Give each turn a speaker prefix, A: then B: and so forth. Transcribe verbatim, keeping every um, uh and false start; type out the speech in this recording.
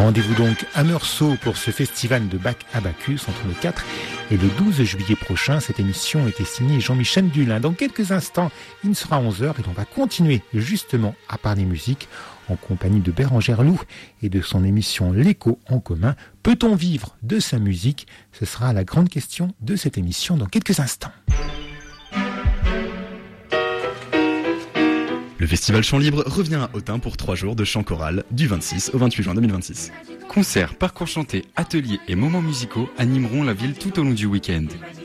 A: Rendez-vous donc à Meursault pour ce festival de Bach Abacus entre le quatre et le douze juillet prochain. Cette émission était signée Jean-Michel Dulin. Dans quelques instants, il sera onze heures et on va continuer justement à parler musique en compagnie de Bérangère Loup et de son émission L'écho en commun. Peut-on vivre de sa musique ? Ce sera la grande question de cette émission dans quelques instants.
B: Le Festival Chant Libre revient à Autun pour trois jours de chant choral du vingt-six au vingt-huit juin deux mille vingt-six.
C: Concerts, parcours chantés, ateliers et moments musicaux animeront la ville tout au long du week-end.